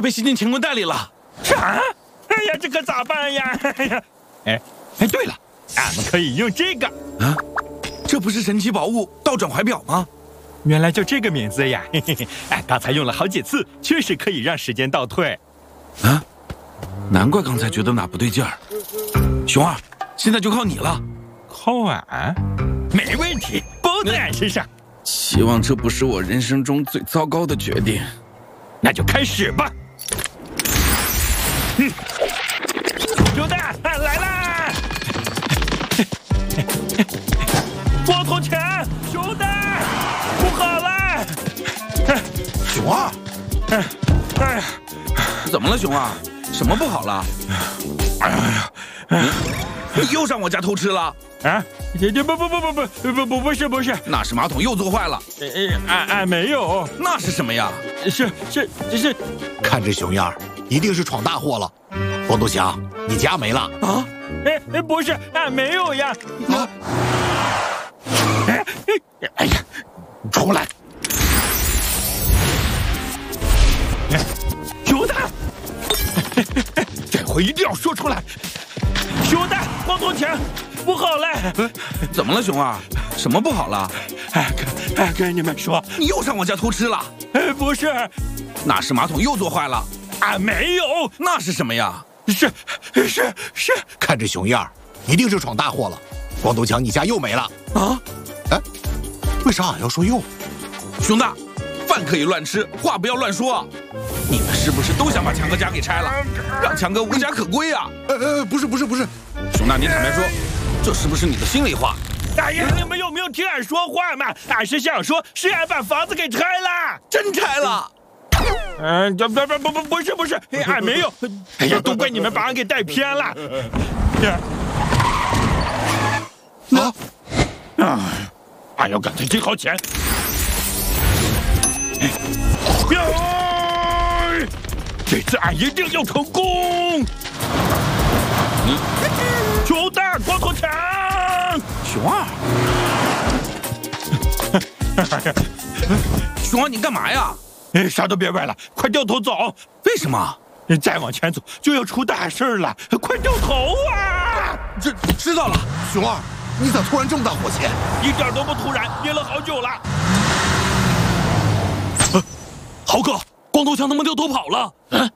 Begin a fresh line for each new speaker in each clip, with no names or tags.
被吸进乾坤袋里了。
啥？哎呀，这可咋办呀？哎呀，哎，对了，俺们可以用这个
啊，这不是神奇宝物倒转怀表吗？
原来就这个名字呀！嘿嘿嘿，哎，刚才用了好几次，确实可以让时间倒退。
啊，难怪刚才觉得哪不对劲儿。熊二，现在就靠你了。
靠俺？没问题，包在俺身上。
希望这不是我人生中最糟糕的决定。
那就开始吧。熊大来啦！光头强，熊大，不好了！
熊二，
哎呀，
怎么了，熊二？什么不好了？
哎呀，
你又上我家偷吃了？
啊？不是，
那是马桶又做坏了。
俺没有。
那是什么呀？
是，
看这熊样，一定是闯大祸了。光头强，你家没了
啊？
不是，俺没有呀。
啊！哎呀，出来！
熊大，这回一定要说出来。熊大，光头强，不好了！
怎么了，熊二？什么不好了？
跟你们说，
你又上我家偷吃了？
不是，
那是马桶又做坏了。
俺没有。
那是什么呀？
是，
看这熊样，一定是闯大祸了。光头强，你家又没了
啊？
哎，为啥俺要说又？
熊大，饭可以乱吃，话不要乱说。你们是不是都想把强哥家给拆了，让强哥无家可归啊？
不是。
熊大，你坦白说，这是不是你的心里话？
哎呀，你们有没有听俺说话嘛？俺是想说，是俺把房子给拆了，
真拆了。
不是，俺没有。哎呀，都怪你们把俺给带偏了。俺要赶快挣好钱。这次俺一定要成功。熊大，光头强，
熊二，熊二，你干嘛呀？
啥都别问了，快掉头走！
为什么？
再往前走就要出大事了，快掉头啊！
知道了。
熊二，你咋突然这么大火气？
一点都不突然，憋了好久了。
豪哥，光头强他们掉头跑了。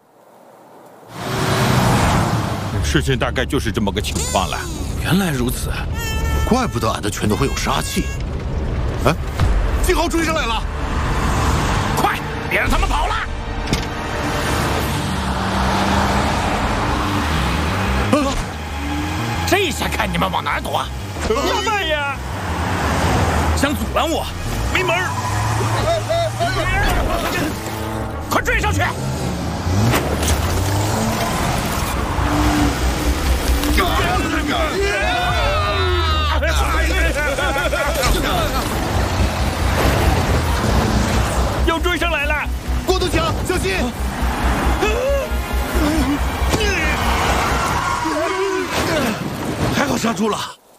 事情大概就是这么个情况了。
原来如此，
怪不得俺的拳头会有杀气。哎，金豪追上来了！
快，别让他们跑了！这下看你们往哪儿躲！要慢呀！
想阻拦我，没门儿！
快追上去！又追上来了！
光头强，小心！
还好刹住了。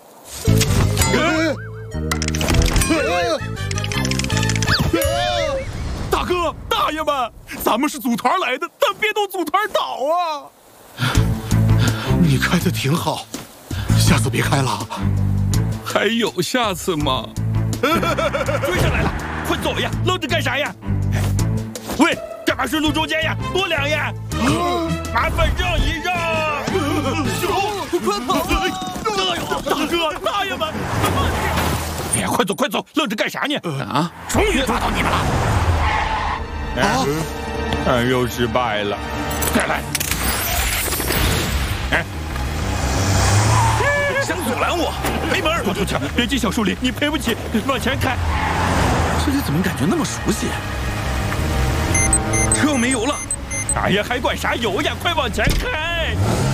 大哥大爷们，咱们是组团来的，但别都组团倒啊！你开的挺好，下次别开了。
还有下次吗？
追上来了，快走呀！愣着干啥呀？喂，干嘛顺路中间呀？多凉呀！麻烦让一让！快跑！大哥，大爷们！哎呀，快走！愣着干啥呢？
啊！
终于抓到你们了！俺又失败了，再来！
想阻拦我，没门儿！
光头强，别进小树林，你赔不起，往前开！
这里怎么感觉那么熟悉？车又没油了！
哎呀，还管啥油呀？快往前开！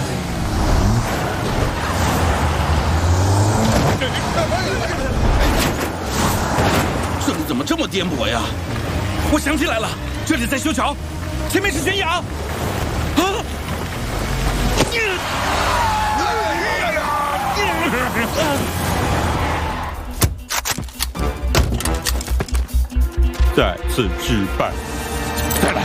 这里怎么这么颠簸呀？我想起来了，这里在修桥，前面是悬崖。啊！
再次失败。